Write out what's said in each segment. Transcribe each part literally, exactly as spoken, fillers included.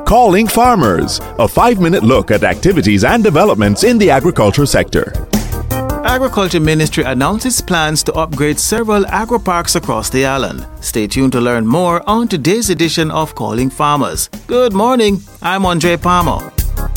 Calling Farmers, a five-minute look at activities and developments in the agriculture sector. Agriculture Ministry announces plans to upgrade several agri-parks across the island. Stay tuned to learn more on today's edition of Calling Farmers. Good morning, I'm Andre Palmer.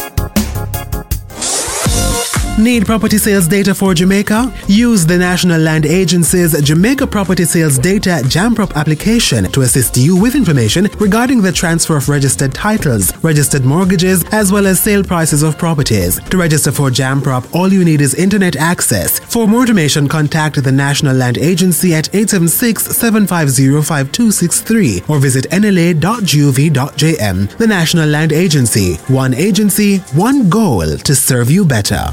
Need property sales data for Jamaica? Use the National Land Agency's Jamaica Property Sales Data JAMPROP application to assist you with information regarding the transfer of registered titles, registered mortgages, as well as sale prices of properties. To register for JAMPROP, all you need is internet access. For more information, contact the National Land Agency at eight seven six, seven five zero, five two six three or visit N L A dot gov dot j m. The National Land Agency. One agency, one goal to serve you better.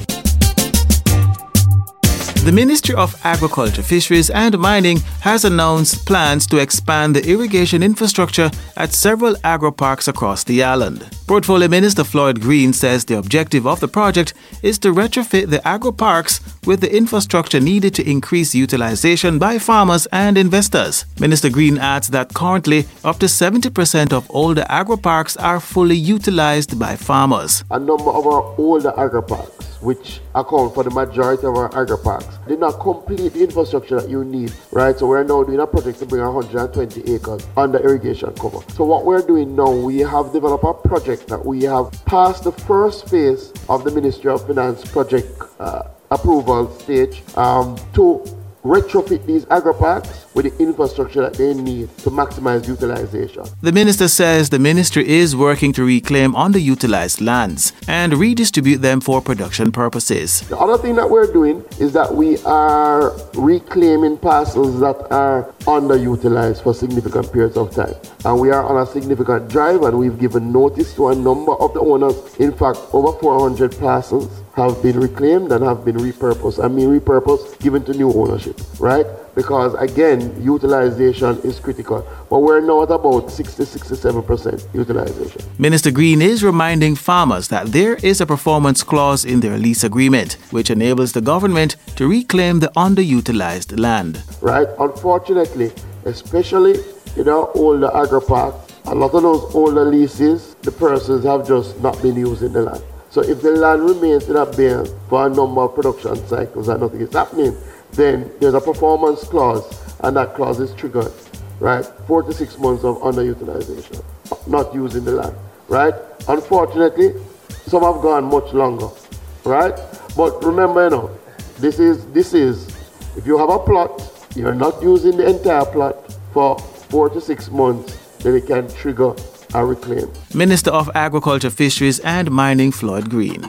The Ministry of Agriculture, Fisheries and Mining has announced plans to expand the irrigation infrastructure at several agri-parks across the island. Portfolio Minister Floyd Green says the objective of the project is to retrofit the agri-parks with the infrastructure needed to increase utilization by farmers and investors. Minister Green adds that currently up to seventy percent of older agri-parks are fully utilized by farmers. A number of our older agri-parks, which account for the majority of our agri-parks, did not complete the infrastructure that you need, right? So we're now doing a project to bring one hundred twenty acres under irrigation cover. So what we're doing now, we have developed a project that we have passed the first phase of the Ministry of Finance project uh, approval stage um, to retrofit these agri-parks with the infrastructure that they need to maximize utilization. The minister says the ministry is working to reclaim underutilized lands and redistribute them for production purposes. The other thing that we're doing is that we are reclaiming parcels that are underutilized for significant periods of time. And we are on a significant drive, and we've given notice to a number of the owners. In fact, over four hundred parcels have been reclaimed and have been repurposed. I mean repurposed, given to new ownership, right? Because again, utilization is critical. But we're now at about sixty to sixty-seven percent utilization. Minister Green is reminding farmers that there is a performance clause in their lease agreement, which enables the government to reclaim the underutilized land. Right? Unfortunately, especially in our older agri-parks, a lot of those older leases, the persons have just not been using the land. So if the land remains in abeyance for a number of production cycles and nothing is happening, then there's a performance clause, and that clause is triggered, right? Four to six months of underutilization, not using the land, right? Unfortunately, some have gone much longer, right? But remember, you know, this is, this is, if you have a plot, you're not using the entire plot for four to six months, then it can trigger a reclaim. Minister of Agriculture, Fisheries and Mining Floyd Green.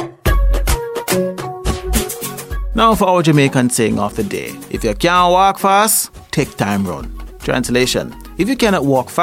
Now for our Jamaican saying of the day. If you can't walk fast, take time run. Translation: if you cannot walk fast,